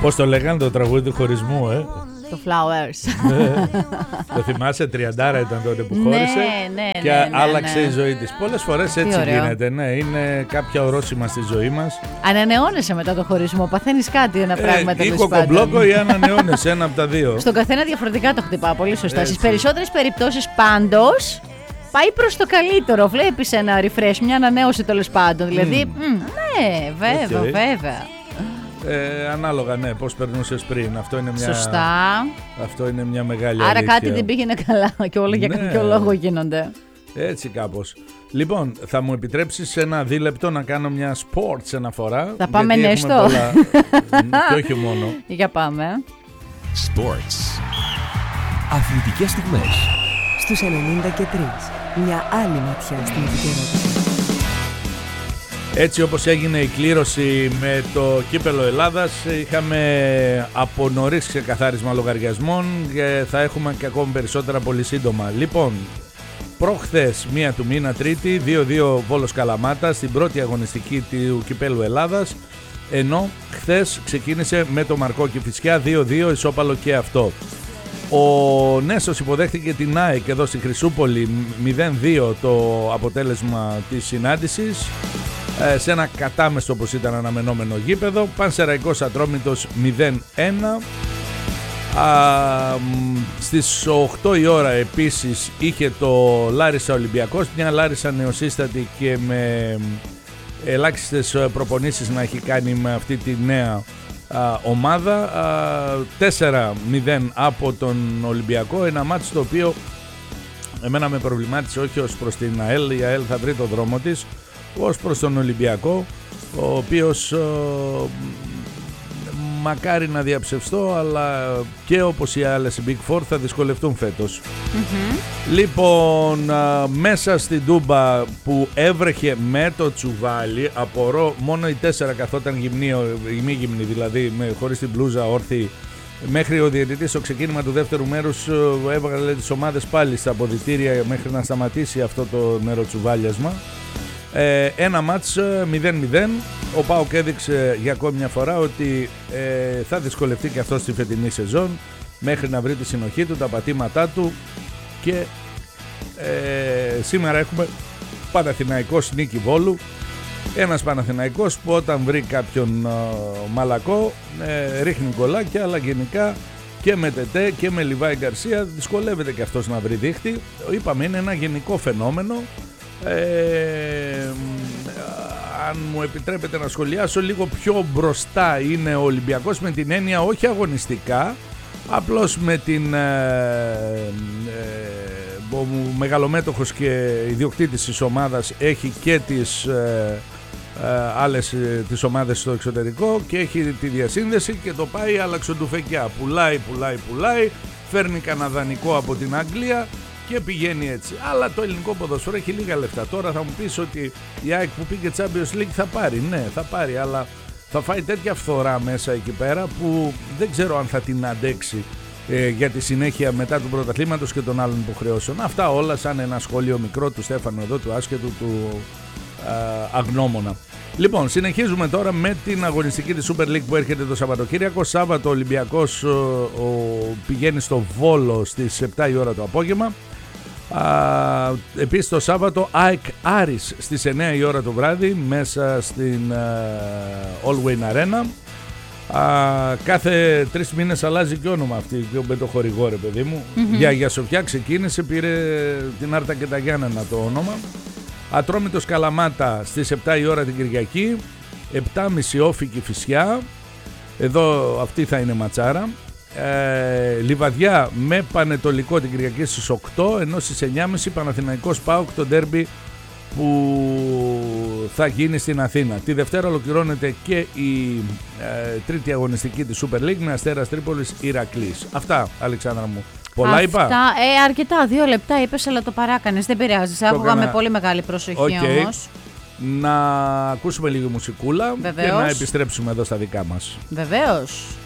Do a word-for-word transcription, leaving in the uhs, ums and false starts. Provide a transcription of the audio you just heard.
Πώς το λέγανε το τραγούδι του χωρισμού, ε? Το Flowers. Το θυμάσαι, τριαντάρα ήταν τότε που χώρισε. Ναι, ναι, και ναι, ναι, άλλαξε ναι. η ζωή της. Πολλές φορές έτσι γίνεται, ναι. Είναι κάποια ορόσημα στη ζωή μας. Ανανεώνεσαι μετά το χωρισμό, παθαίνεις κάτι, ένα πράγμα Ε, ή τέλος κοκομπλόκο πάντων. ή ανανεώνεσαι, ένα από τα δύο. Στον καθένα διαφορετικά το χτυπά, πολύ σωστά. Έτσι. Στις περισσότερες περιπτώσεις πάντως πάει προς το καλύτερο. Βλέπεις ένα refresh, μια ανανέωση τέλος πάντων. Δηλαδή, Mm. μ, ναι, βέβαια, Okay. βέβαια. Ε, ανάλογα, ναι, πώς περνούσες πριν. Αυτό είναι μια, Σωστά. αυτό είναι μια μεγάλη Άρα αλήθεια. κάτι δεν πήγαινε καλά και όλα για Ναι. κάποιο λόγο γίνονται. Έτσι κάπως. Λοιπόν, θα μου επιτρέψεις σε ένα δίλεπτο να κάνω μια sports αναφορά. Θα πάμε γιατί νέστο. έχουμε πολλά... Και όχι μόνο. Για πάμε. Sports. Αθλητικές στιγμές. Στους ενενήντα και τρία. Μια άλλη ματιά στην επικαιρότητα. Έτσι όπως έγινε η κλήρωση με το κύπελο Ελλάδας, είχαμε από νωρίς ξεκαθάρισμα λογαριασμών και θα έχουμε και ακόμη περισσότερα πολύ σύντομα. Λοιπόν, προχθές μία του μήνα Τρίτη, δύο δύο Βόλος Καλαμάτα στην πρώτη αγωνιστική του κυπέλου Ελλάδας, ενώ χθες ξεκίνησε με το Μαρκό Κηφισιά δύο δύο, ισόπαλο και αυτό. Ο Νέσος υποδέχτηκε την ΑΕΚ εδώ στη Χρυσούπολη, μηδέν δύο το αποτέλεσμα της συνάντησης, σε ένα κατάμεστο όπως ήταν αναμενόμενο γήπεδο. Πανσεραϊκός Ατρόμητος μηδέν ένα. Α, στις οκτώ η ώρα επίσης είχε το Λάρισα Ολυμπιακός, μια Λάρισα νεοσύστατη και με ελάχιστες προπονήσεις να έχει κάνει με αυτή τη νέα α, ομάδα. Α, τέσσερα μηδέν από τον Ολυμπιακό, ένα μάτς το οποίο εμένα με προβλημάτισε όχι ως προς την ΑΕΛ, η ΑΕΛ θα βρει το δρόμο της, ως προς τον Ολυμπιακό, ο οποίος ο, μακάρι να διαψευστώ, αλλά και όπως οι άλλες Big Four θα δυσκολευτούν φέτος. Mm-hmm. Λοιπόν, α, μέσα στην Τούμπα που έβρεχε με το τσουβάλι, απορώ, μόνο οι τέσσερα καθόταν γυμνοί, οι μη γυμνοί δηλαδή, με, χωρίς την μπλούζα όρθιοι, μέχρι ο διαιτητής στο ξεκίνημα του δεύτερου μέρους έβγαλε τις ομάδες πάλι στα αποδυτήρια μέχρι να σταματήσει αυτό το νεροτσουβάλιασμα. Ε, ένα μάτς μηδέν μηδέν. Ο ΠΑΟΚ έδειξε για ακόμη μια φορά ότι ε, θα δυσκολευτεί και αυτό στη φετινή σεζόν μέχρι να βρει τη συνοχή του, τα πατήματά του, και ε, σήμερα έχουμε Παναθηναϊκός νίκη Βόλου. Ένας Παναθηναϊκός που όταν βρει κάποιον ε, μαλακό ε, ρίχνει γκολάκια, αλλά γενικά και με Τετέ και με Λιβάη Γκαρσία δυσκολεύεται και αυτός να βρει δίχτυ. Είπαμε, είναι ένα γενικό φαινόμενο. Ε, αν μου επιτρέπετε να σχολιάσω, λίγο πιο μπροστά είναι ο Ολυμπιακός, με την έννοια όχι αγωνιστικά, απλώς με την ε, ε, ο μεγαλομέτωχος και ιδιοκτήτης της ομάδας έχει και τις ε, ε, άλλες ε, τις ομάδες στο εξωτερικό και έχει τη διασύνδεση και το πάει αλλαξοντουφεκιά, πουλάει, πουλάει, πουλάει, φέρνει κανένα δανεικό από την Αγγλία και πηγαίνει έτσι. Αλλά το ελληνικό ποδόσφαιρο έχει λίγα λεφτά. Τώρα θα μου πεις ότι η ΑΕΚ που πήγε Champions League θα πάρει. Ναι, θα πάρει, αλλά θα φάει τέτοια φθορά μέσα εκεί πέρα που δεν ξέρω αν θα την αντέξει ε, για τη συνέχεια μετά του πρωταθλήματος και των άλλων υποχρεώσεων. Αυτά όλα σαν ένα σχόλιο μικρό του Στέφανου εδώ, του άσχετου, του α, αγνώμονα. Λοιπόν, συνεχίζουμε τώρα με την αγωνιστική της Super League που έρχεται το Σαββατοκύριακο. Σάββατο ο Ολυμπιακός ο, ο, πηγαίνει στο Βόλο στις επτά η ώρα το απόγευμα. Α, επίσης το Σάββατο ΑΕΚ Άρης στις εννιά η ώρα το βράδυ μέσα στην uh, All-Wayne Arena. Α, κάθε τρεις μήνες αλλάζει και όνομα αυτή με το χορηγό, ρε παιδί μου. Mm-hmm. Για Αγία Σοφιά ξεκίνησε, πήρε την Άρτα και τα Γιάννενα το όνομα. Ατρόμητος Καλαμάτα στις επτά η ώρα την Κυριακή, επτά και μισή Όφη Κηφισιά, εδώ αυτή θα είναι ματσάρα. Ε, Λιβαδιά με Πανετολικό την Κυριακή στις οκτώ, ενώ στις εννιά και μισή Παναθηναϊκός ΠΑΟΚ το ντέρμπι που θα γίνει στην Αθήνα. Τη Δευτέρα ολοκληρώνεται και η ε, τρίτη αγωνιστική της Super League με Αστέρας Τρίπολης Ηρακλής. Αυτά, Αλεξάνδρα μου. Πολλά Αυτά, είπα. Ε, αρκετά, δύο λεπτά είπες, αλλά το παράκανες. Δεν πειράζει. Άκουγα κάνα... με πολύ μεγάλη προσοχή okay. όμως. Να ακούσουμε λίγο μουσικούλα. Βεβαίως. Και να επιστρέψουμε εδώ στα δικά μας. Βεβαίως.